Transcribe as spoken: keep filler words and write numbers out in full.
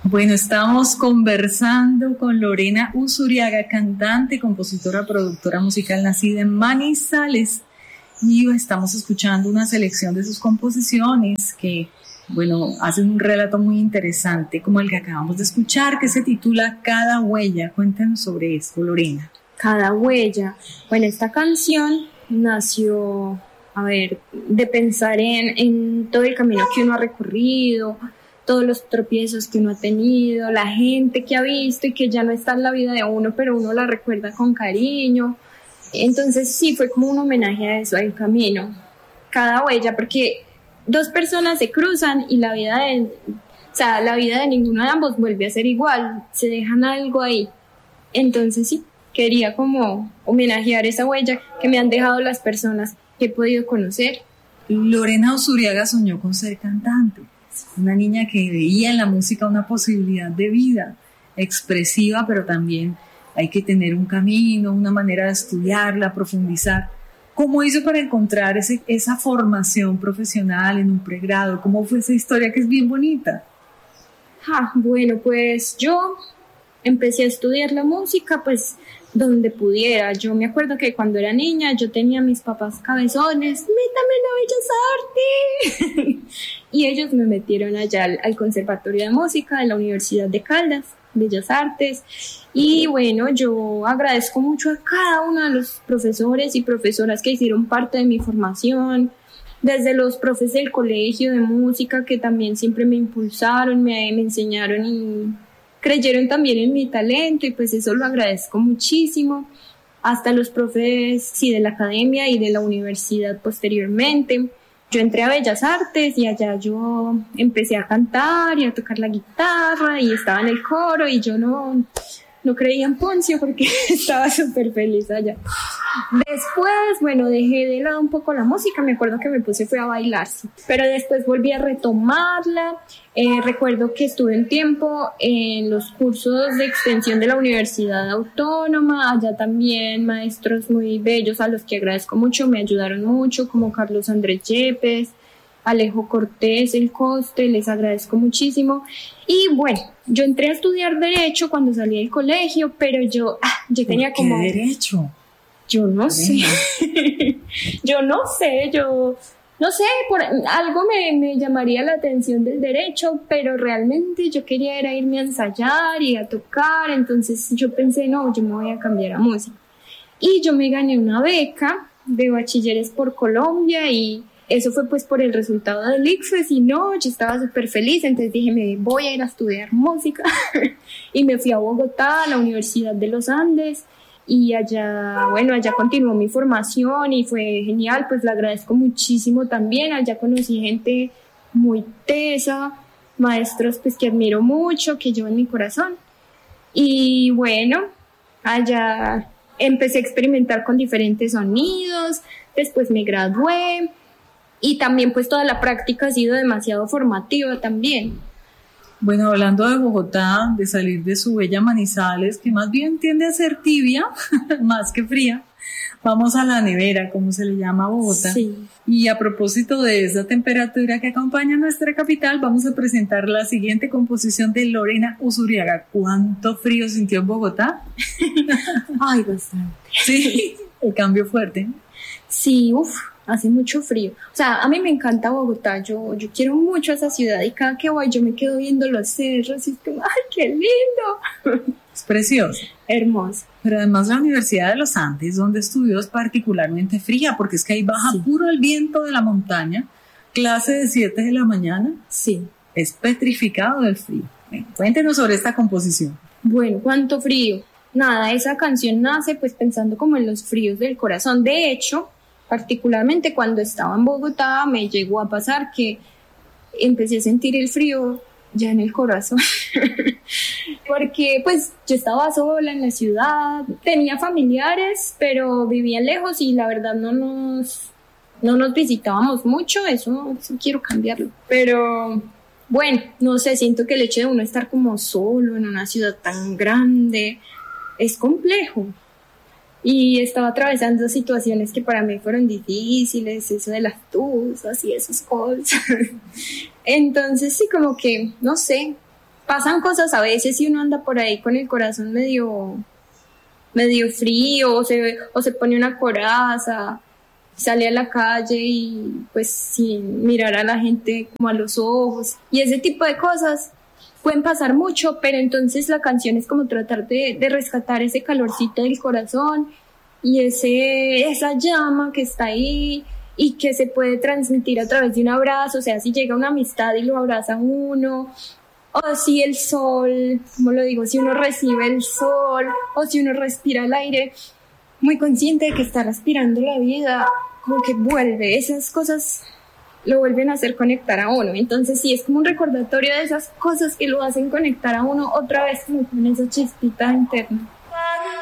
Bueno, estamos conversando con Lorena Uzuriaga, cantante, compositora, productora musical nacida en Manizales, y estamos escuchando una selección de sus composiciones que, bueno, hacen un relato muy interesante, como el que acabamos de escuchar, que se titula Cada Huella. Cuéntanos sobre esto, Lorena. Cada Huella. Bueno, esta canción nació, a ver, de pensar en, en todo el camino que uno ha recorrido, todos los tropiezos que uno ha tenido, la gente que ha visto y que ya no está en la vida de uno, pero uno la recuerda con cariño. Entonces sí, fue como un homenaje a eso, al camino. Cada huella, porque dos personas se cruzan y la vida de, o sea, la vida de ninguno de ambos vuelve a ser igual, se dejan algo ahí. Entonces sí, quería como homenajear esa huella que me han dejado las personas que he podido conocer. Lorena Uzuriaga soñó con ser cantante. Una niña que veía en la música una posibilidad de vida expresiva, pero también hay que tener un camino, una manera de estudiarla, profundizar. ¿Cómo hizo para encontrar ese, esa formación profesional en un pregrado? ¿Cómo fue esa historia que es bien bonita? Ah, bueno, pues yo empecé a estudiar la música pues donde pudiera. Yo me acuerdo que cuando era niña yo tenía a mis papás cabezones, métame a Bellas Artes. Y ellos me metieron allá al, al Conservatorio de Música de la Universidad de Caldas, Bellas Artes. Y bueno, yo agradezco mucho a cada uno de los profesores y profesoras que hicieron parte de mi formación, desde los profes del colegio de música que también siempre me impulsaron, me, me enseñaron y creyeron también en mi talento, y pues eso lo agradezco muchísimo, hasta los profes sí, de la academia y de la universidad posteriormente. Yo entré a Bellas Artes y allá yo empecé a cantar y a tocar la guitarra y estaba en el coro y yo no, no creía en Poncio porque estaba súper feliz allá. Después, bueno, dejé de lado un poco la música, me acuerdo que me puse fue a bailar, sí. Pero después volví a retomarla. Eh, recuerdo que estuve un tiempo en los cursos de extensión de la Universidad Autónoma, allá también maestros muy bellos a los que agradezco mucho, me ayudaron mucho, como Carlos Andrés Yepes, Alejo Cortés, El Coste, les agradezco muchísimo. Y bueno, yo entré a estudiar Derecho cuando salí del colegio, pero yo, ah, yo tenía como... ¿Qué Derecho? Yo no sé, yo no sé, yo no sé, por algo me, me llamaría la atención del derecho, pero realmente yo quería era irme a ensayar y a tocar, entonces yo pensé, no, yo me voy a cambiar a música. Y yo me gané una beca de bachilleres por Colombia y eso fue pues por el resultado del ICFES y no, yo estaba súper feliz, entonces dije, me voy a ir a estudiar música y me fui a Bogotá, a la Universidad de los Andes. Y allá, bueno, allá continuó mi formación y fue genial, pues le agradezco muchísimo también. Allá conocí gente muy tesa, maestros pues que admiro mucho, que llevo en mi corazón. Y bueno, allá empecé a experimentar con diferentes sonidos, después me gradué y también pues toda la práctica ha sido demasiado formativa también. Bueno, hablando de Bogotá, de salir de su bella Manizales, que más bien tiende a ser tibia, más que fría, vamos a la nevera, como se le llama a Bogotá. Sí. Y a propósito de esa temperatura que acompaña nuestra capital, vamos a presentar la siguiente composición de Lorena Uzuriaga. ¿Cuánto frío sintió en Bogotá? Ay, bastante. Sí, el cambio fuerte. Sí, uff. Hace mucho frío. O sea, a mí me encanta Bogotá. Yo, yo quiero mucho esa ciudad y cada que voy yo me quedo viendo los cerros y es como, ¡ay, qué lindo! Es precioso. Hermoso. Pero además la Universidad de los Andes, donde estudió, es particularmente fría porque es que ahí baja sí. puro el viento de la montaña. Clase de siete de la mañana. Sí. Es petrificado del frío. Bueno, cuéntenos sobre esta composición. Bueno, ¿cuánto frío? Nada, esa canción nace pues pensando como en los fríos del corazón. De hecho, particularmente cuando estaba en Bogotá me llegó a pasar que empecé a sentir el frío ya en el corazón porque pues yo estaba sola en la ciudad, tenía familiares pero vivían lejos y la verdad no nos no nos visitábamos mucho, eso, eso quiero cambiarlo, pero bueno, no sé, siento que el hecho de uno estar como solo en una ciudad tan grande es complejo. Y estaba atravesando situaciones que para mí fueron difíciles, eso de las tusas y esas cosas. Entonces sí, como que, no sé, pasan cosas a veces y uno anda por ahí con el corazón medio, medio frío, o se, o se pone una coraza, sale a la calle y pues sin mirar a la gente como a los ojos, y ese tipo de cosas pueden pasar mucho, pero entonces la canción es como tratar de, de rescatar ese calorcito del corazón y ese, esa llama que está ahí y que se puede transmitir a través de un abrazo, o sea, si llega una amistad y lo abraza uno, o si el sol, como lo digo, si uno recibe el sol, o si uno respira el aire, muy consciente de que está respirando la vida, como que vuelve, esas cosas lo vuelven a hacer conectar a uno. Entonces sí, es como un recordatorio de esas cosas que lo hacen conectar a uno otra vez, como con esa chispita interna.